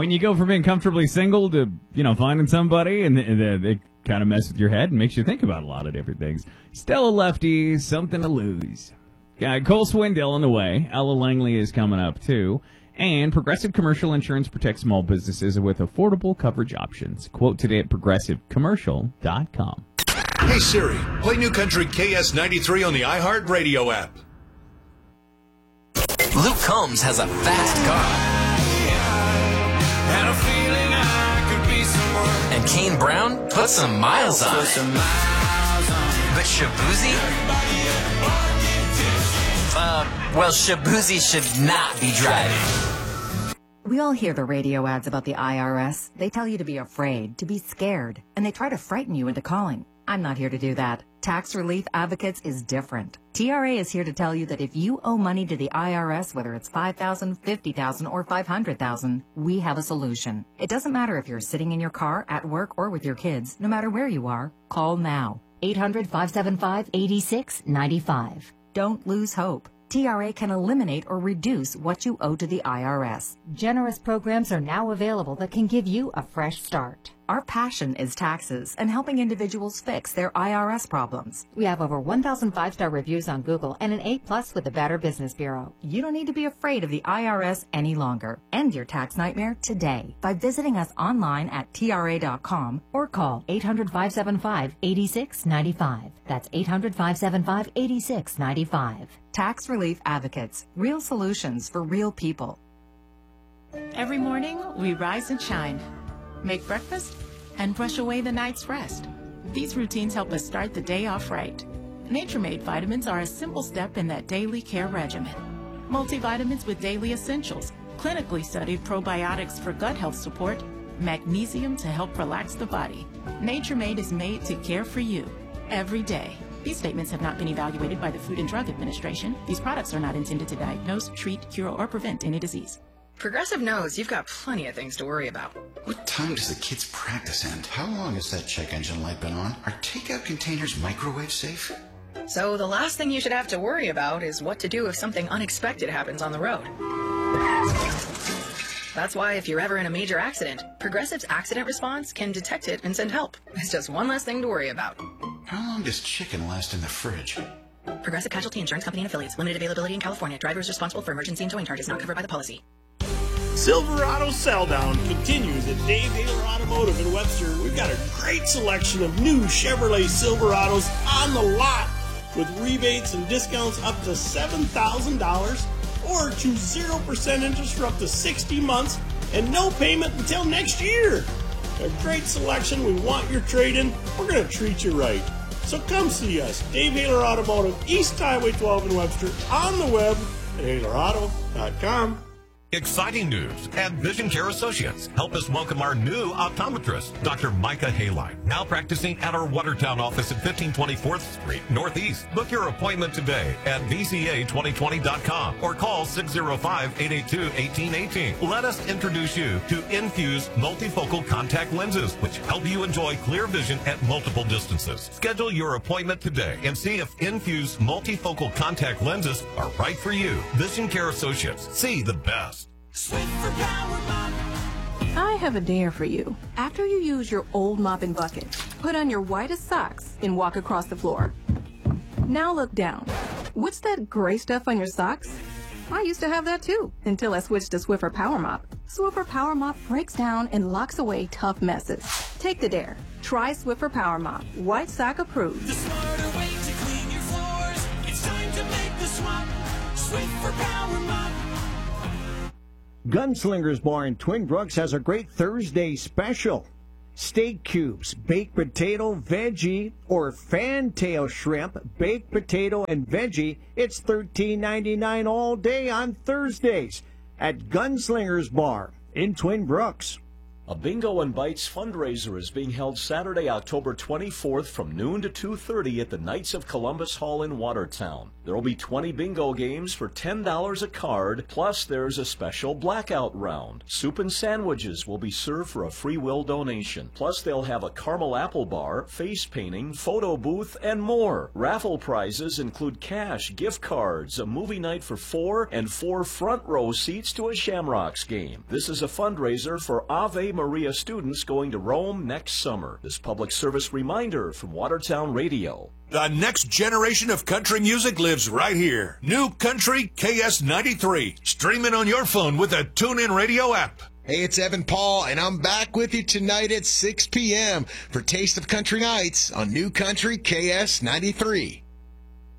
when you go from being comfortably single to, finding somebody and they kind of mess with your head and makes you think about a lot of different things. Still a lefty, something to lose. Cole Swindell on the way. Ella Langley is coming up, too. And Progressive Commercial Insurance protects small businesses with affordable coverage options. Quote today at progressivecommercial.com. Hey Siri, play New Country KS93 on the iHeartRadio app. Luke Combs has a fast car. And Kane Brown put some miles on it. But Shabuzi? Shabuzi should not be driving. We all hear the radio ads about the IRS. They tell you to be afraid, to be scared, and they try to frighten you into calling. I'm not here to do that. Tax Relief Advocates is different. TRA is here to tell you that if you owe money to the IRS, whether it's $5,000, $50,000, or $500,000, we have a solution. It doesn't matter if you're sitting in your car, at work, or with your kids. No matter where you are, call now. 800-575-8695. Don't lose hope. TRA can eliminate or reduce what you owe to the IRS. Generous programs are now available that can give you a fresh start. Our passion is taxes and helping individuals fix their IRS problems. We have over 1,000 5-star reviews on Google and an A+ with the Better Business Bureau. You don't need to be afraid of the IRS any longer. End your tax nightmare today by visiting us online at TRA.com or call 800-575-8695. That's 800-575-8695. Tax Relief Advocates. Real solutions for real people. Every morning, we rise and shine, make breakfast, and brush away the night's rest. These routines help us start the day off right. Nature Made vitamins are a simple step in that daily care regimen. Multivitamins with daily essentials, clinically studied probiotics for gut health support, magnesium to help relax the body. Nature Made is made to care for you every day. These statements have not been evaluated by the Food and Drug Administration. These products are not intended to diagnose, treat, cure, or prevent any disease. Progressive knows you've got plenty of things to worry about. What time does the kids' practice end? How long has that check engine light been on? Are takeout containers microwave safe? So the last thing you should have to worry about is what to do if something unexpected happens on the road. That's why if you're ever in a major accident, Progressive's accident response can detect it and send help. It's just one less thing to worry about. How long does chicken last in the fridge? Progressive Casualty Insurance Company and Affiliates. Limited availability in California. Drivers responsible for emergency and towing charges not covered by the policy. Silverado Selldown continues at Dave Haler Automotive in Webster. We've got a great selection of new Chevrolet Silverados on the lot with rebates and discounts up to $7,000 or choose 0% interest for up to 60 months and no payment until next year. A great selection. We want your trade-in. We're going to treat you right. So come see us. Dave Haler Automotive, East Highway 12 in Webster, on the web at HalerAuto.com. Exciting news at Vision Care Associates. Help us welcome our new optometrist, Dr. Micah Hayline, now practicing at our Watertown office at 1524th Street Northeast. Book your appointment today at VCA2020.com or call 605-882-1818. Let us introduce you to Infuse multifocal contact lenses, which help you enjoy clear vision at multiple distances. Schedule your appointment today and see if Infuse multifocal contact lenses are right for you. Vision Care Associates. See the best. I have a dare for you. After you use your old mopping bucket, put on your whitest socks and walk across the floor. Now look down. What's that gray stuff on your socks? I used to have that too, until I switched to Swiffer Power Mop. Swiffer Power Mop breaks down and locks away tough messes. Take the dare. Try Swiffer Power Mop. White sock approved. The smarter way to clean your floors. It's time to make the swap. Swiffer Power Mop. Gunslingers Bar in Twin Brooks has a great Thursday special. Steak cubes, baked potato, veggie, or fantail shrimp, baked potato, and veggie. It's $13.99 all day on Thursdays at Gunslingers Bar in Twin Brooks. A Bingo and Bites fundraiser is being held Saturday, October 24th from noon to 2:30 at the Knights of Columbus Hall in Watertown. There will be 20 bingo games for $10 a card, plus there's a special blackout round. Soup and sandwiches will be served for a free will donation. Plus they'll have a caramel apple bar, face painting, photo booth, and more. Raffle prizes include cash, gift cards, a movie night for 4, and 4 front row seats to a Shamrocks game. This is a fundraiser for Ave Maria students going to Rome next summer. This public service reminder from Watertown Radio. The next generation of country music lives right here. New Country KS93. Streaming on your phone with the TuneIn Radio app. Hey, it's Evan Paul, and I'm back with you tonight at 6 p.m. for Taste of Country Nights on New Country KS93.